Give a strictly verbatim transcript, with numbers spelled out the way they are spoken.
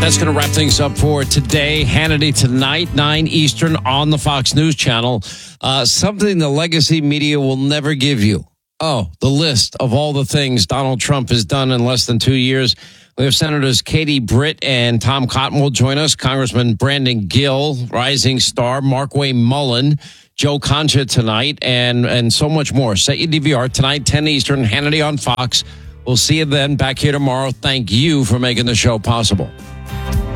That's going to wrap things up for today. Hannity tonight, nine Eastern on the Fox News Channel. Uh, something the legacy media will never give you. Oh, the list of all the things Donald Trump has done in less than two years. We have Senators Katie Britt and Tom Cotton will join us. Congressman Brandon Gill, rising star, Markway Mullen, Joe Concha tonight, and, and so much more. Set your D V R tonight, ten Eastern, Hannity on Fox. We'll see you then back here tomorrow. Thank you for making the show possible.